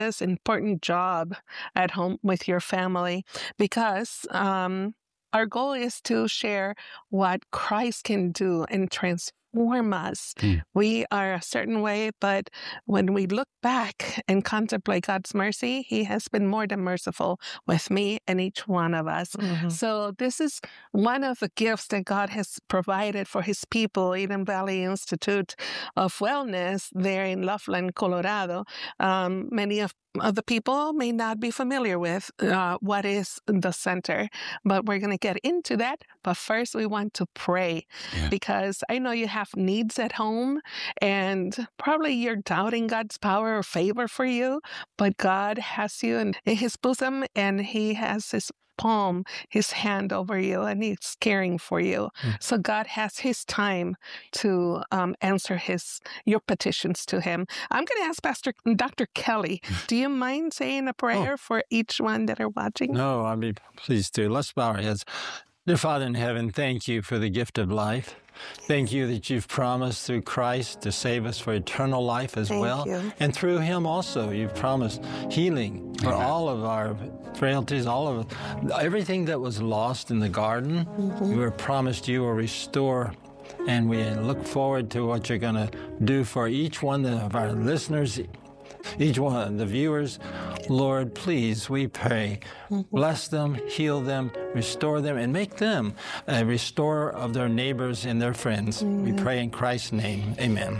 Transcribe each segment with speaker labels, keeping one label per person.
Speaker 1: this important job at home with your family, because our goal is to share what Christ can do and transform us. We are a certain way, but when we look back and contemplate God's mercy, He has been more than merciful with me and each one of us. So this is one of the gifts that God has provided for His people. Eden Valley Institute of Wellness there in Loveland, Colorado. Many of the people may not be familiar with what is the center, but we're going to get into that. But first, we want to pray, because I know you have needs at home, and probably you're doubting God's power or favor for you, but God has you in His bosom, and He has His palm, His hand over you, and He's caring for you. So God has His time to answer your petitions to Him. I'm going to ask Dr. Kelly, do you mind saying a prayer for each one that are watching?
Speaker 2: No, I'd be pleased to. Let's bow our heads. Dear Father in heaven, thank you for the gift of life. Thank you that you've promised through Christ to save us for eternal life as well. And through Him also, you've promised healing for all of our frailties, everything that was lost in the garden. You were promised you will restore. And we look forward to what you're going to do for each one of our listeners, each one of the viewers. Lord, please, we pray, bless them, heal them, restore them, and make them a restorer of their neighbors and their friends. We pray in Christ's name. Amen.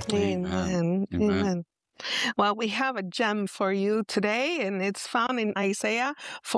Speaker 1: Amen. Well, we have a gem for you today, and it's found in Isaiah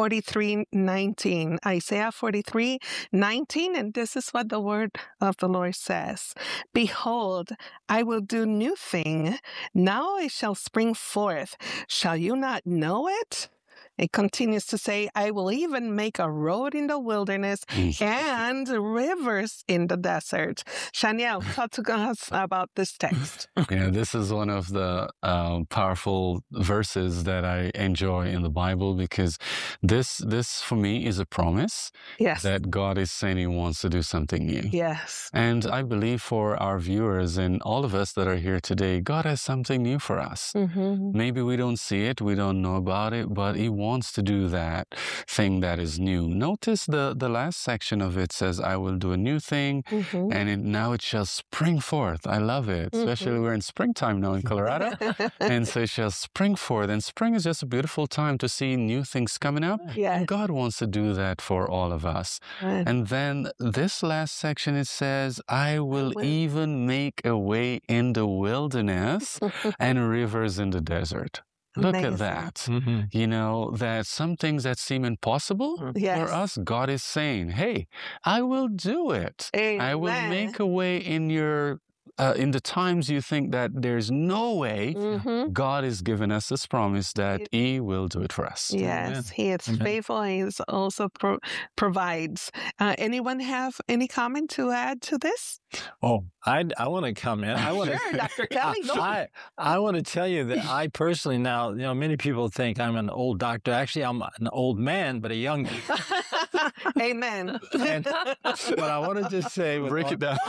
Speaker 1: 43:19. Isaiah 43:19, and this is what the word of the Lord says. Behold, I will do new thing. Now it shall spring forth. Shall you not know it? It continues to say, I will even make a road in the wilderness and rivers in the desert. Shaniel, talk to us about this text.
Speaker 3: Yeah, this is one of the powerful verses that I enjoy in the Bible, because this for me is a promise that God is saying He wants to do something new.
Speaker 1: Yes.
Speaker 3: And I believe for our viewers and all of us that are here today, God has something new for us. Maybe we don't see it, we don't know about it, but He wants to do that thing that is new. Notice the last section of it says, I will do a new thing, and now it shall spring forth. I love it, especially we're in springtime now in Colorado. And so it shall spring forth. And spring is just a beautiful time to see new things coming up. And God wants to do that for all of us. And then this last section, it says, I will even make a way in the wilderness and rivers in the desert. Look at that. You know, that some things that seem impossible for us, God is saying, hey, I will do it. I will make a way in your in the times you think that there's no way. God has given us this promise that He will do it for us.
Speaker 1: Yes, He is faithful, and He also provides. Anyone have any comment to add to this?
Speaker 2: Oh, I want to comment.
Speaker 1: Sure, Dr. Kelly.
Speaker 2: I want to tell you that I personally now, many people think I'm an old doctor. Actually, I'm an old man, but a young man.
Speaker 1: Amen.
Speaker 2: But I wanted to say,
Speaker 3: break it down.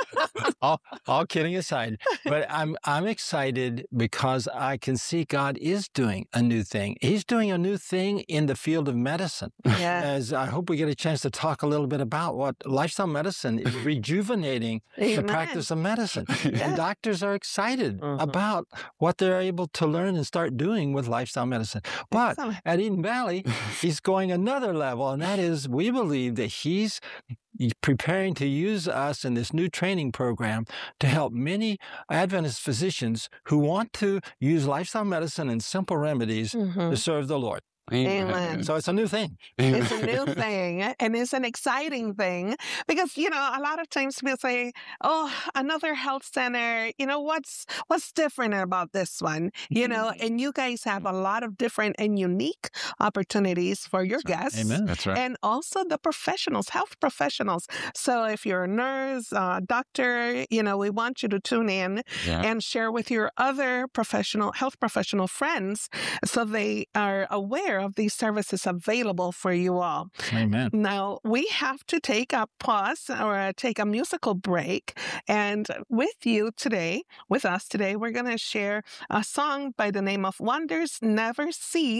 Speaker 2: all kidding aside, but I'm excited because I can see God is doing a new thing. He's doing a new thing in the field of medicine. As I hope we get a chance to talk a little bit about what lifestyle medicine is rejuvenating the practice of medicine. And doctors are excited about what they're able to learn and start doing with lifestyle medicine. But at Eden Valley, He's going another level, and that is, we believe that He's preparing to use us in this new training program to help many Adventist physicians who want to use lifestyle medicine and simple remedies to serve the Lord.
Speaker 1: Amen.
Speaker 2: So it's a new thing.
Speaker 1: It's a new thing, and it's an exciting thing, because, a lot of times people say, oh, another health center, what's different about this one? And you guys have a lot of different and unique opportunities for your guests.
Speaker 2: Amen.
Speaker 3: That's right.
Speaker 1: And also the professionals, health professionals. So if you're a nurse, doctor, we want you to tune in and share with your other health professional friends, so they are aware of these services available for you all.
Speaker 2: Amen.
Speaker 1: Now, we have to take a pause or take a musical break. And with us today, we're going to share a song by the name of Wonders Never Cease